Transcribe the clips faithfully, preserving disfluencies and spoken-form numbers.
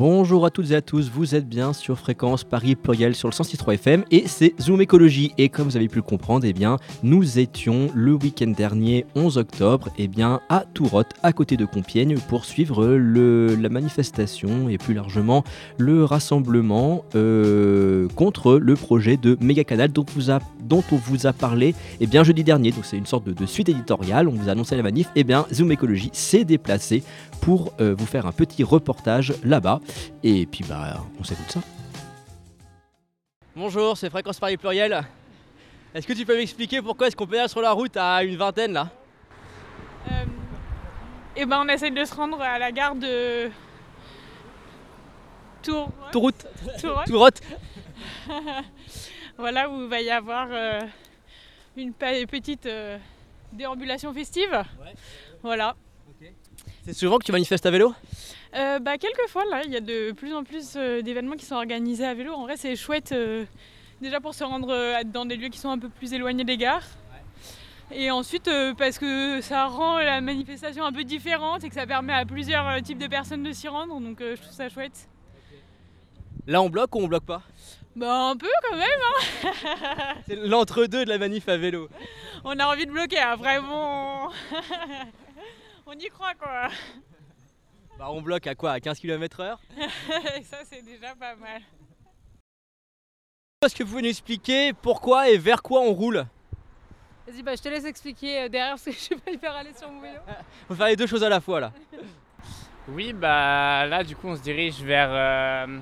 Bonjour à toutes et à tous, vous êtes bien sur Fréquence Paris Pluriel sur le cent six virgule trois F M et c'est Zoom Écologie. Et comme vous avez pu le comprendre, eh bien, nous étions le week-end dernier, onze octobre, eh bien, à Tourotte, à côté de Compiègne, pour suivre le, la manifestation et plus largement le rassemblement euh, contre le projet de Mégacanal dont, vous a, dont on vous a parlé eh bien, jeudi dernier. Donc c'est une sorte de, de suite éditoriale, on vous a annoncé la manif, et eh bien Zoom Écologie s'est déplacé pour euh, vous faire un petit reportage là-bas. Et puis bah on s'écoute ça. Bonjour, c'est Fréquence Paris Pluriel. Est-ce que tu peux m'expliquer pourquoi est-ce qu'on pédale sur la route à une vingtaine là ? euh, Et ben on essaye de se rendre à la gare de Tour... Touroute. Tourotte. Tourotte. Voilà, où il va y avoir euh, une petite euh, déambulation festive. Ouais. Voilà. Okay. C'est souvent que tu manifestes à vélo ? Euh, bah, quelques fois, là, il y a de plus en plus euh, d'événements qui sont organisés à vélo. En vrai, c'est chouette, euh, déjà pour se rendre euh, dans des lieux qui sont un peu plus éloignés des gares. Ouais. Et ensuite, euh, parce que ça rend la manifestation un peu différente et que ça permet à plusieurs euh, types de personnes de s'y rendre. Donc, euh, je trouve ça chouette. Là, on bloque ou on bloque pas ? Bah, un peu quand même, hein. C'est l'entre-deux de la manif à vélo. On a envie de bloquer, hein, vraiment. On y croit, quoi. Bah on bloque à quoi ? À quinze kilomètres heure ? Ça c'est déjà pas mal. Est-ce que vous pouvez nous expliquer pourquoi et vers quoi on roule ? Vas-y, bah je te laisse expliquer derrière parce que je suis pas hyper allée sur mon vélo. On va faire les deux choses à la fois là. Oui, bah là du coup on se dirige vers euh,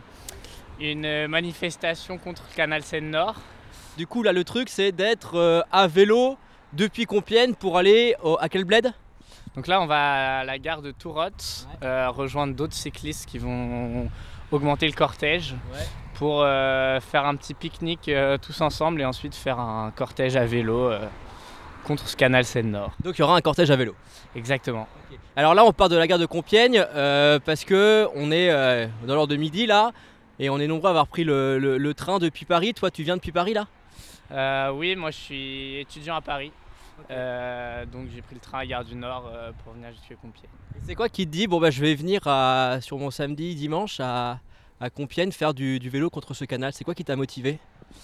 une manifestation contre le canal Seine-Nord. Du coup là le truc c'est d'être euh, à vélo depuis Compiègne pour aller au, à quel bled ? Donc là, on va à la gare de Tourotte, ouais. euh, rejoindre d'autres cyclistes qui vont augmenter le cortège ouais. pour euh, faire un petit pique-nique euh, tous ensemble et ensuite faire un cortège à vélo euh, contre ce canal Seine-Nord. Donc il y aura un cortège à vélo. Exactement. Okay. Alors là, on part de la gare de Compiègne euh, parce que on est euh, dans l'heure de midi là et on est nombreux à avoir pris le, le, le train depuis Paris. Toi, tu viens depuis Paris là ? euh, Oui, moi je suis étudiant à Paris. Okay. Euh, donc j'ai pris le train à Gare du Nord euh, pour venir jusqu'à Compiègne. Et c'est quoi qui te dit bon bah je vais venir à, sur mon samedi dimanche à, à Compiègne faire du, du vélo contre ce canal ? C'est quoi qui t'a motivé ?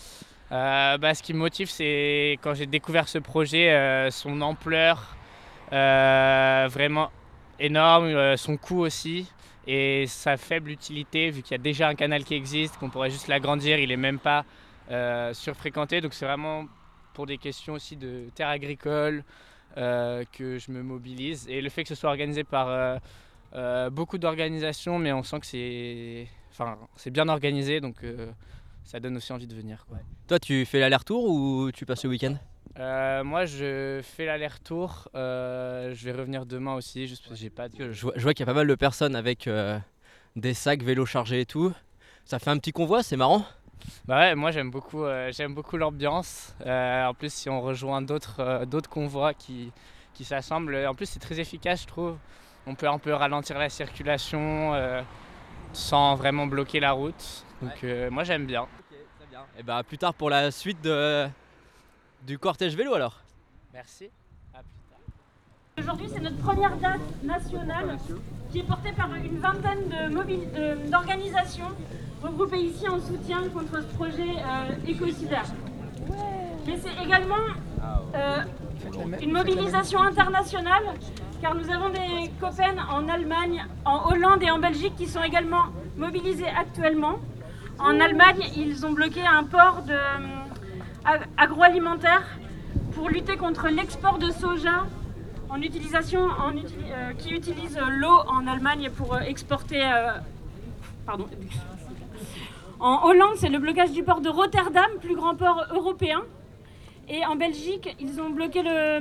euh, bah, Ce qui me motive c'est quand j'ai découvert ce projet, euh, son ampleur euh, vraiment énorme, euh, son coût aussi et sa faible utilité vu qu'il y a déjà un canal qui existe, qu'on pourrait juste l'agrandir, il n'est même pas euh, surfréquenté, donc c'est vraiment pour des questions aussi de terres agricoles euh, que je me mobilise. Et le fait que ce soit organisé par euh, euh, beaucoup d'organisations, mais on sent que c'est, enfin, c'est bien organisé, donc euh, ça donne aussi envie de venir, quoi. Toi, tu fais l'aller-retour ou tu passes le week-end ? euh, Moi, je fais l'aller-retour. Euh, je vais revenir demain aussi, juste parce que j'ai pas de... Je vois, je vois qu'il y a pas mal de personnes avec euh, des sacs vélos chargés et tout. Ça fait un petit convoi, c'est marrant. Bah ouais, moi j'aime beaucoup, euh, j'aime beaucoup l'ambiance. Euh, en plus, si on rejoint d'autres, euh, d'autres convois qui, qui s'assemblent, en plus c'est très efficace, je trouve. On peut un peu ralentir la circulation euh, sans vraiment bloquer la route. Donc ouais. euh, moi j'aime bien. Ok, très bien. Et bah plus tard pour la suite de, du cortège vélo alors. Merci. À plus tard. Aujourd'hui, c'est notre première date nationale qui est portée par une vingtaine de mobil- de, d'organisations regroupées ici en soutien contre ce projet euh, écocida. Mais c'est également euh, une mobilisation internationale car nous avons des copains en Allemagne, en Hollande et en Belgique qui sont également mobilisés actuellement. En Allemagne, ils ont bloqué un port de, euh, agroalimentaire pour lutter contre l'export de soja en utilisation, en uti- euh, qui utilise l'eau en Allemagne pour euh, exporter... Euh, pardon. En Hollande, c'est le blocage du port de Rotterdam, plus grand port européen. Et en Belgique, ils ont bloqué le